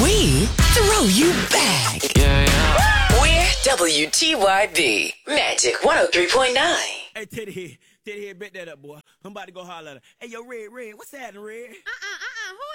We throw you back. Yeah, yeah. We're WTYB Magic 103.9. Hey, Teddy here, bet that up, boy. I'm about to go holler at her. Hey, yo, Red, what's happening, Red?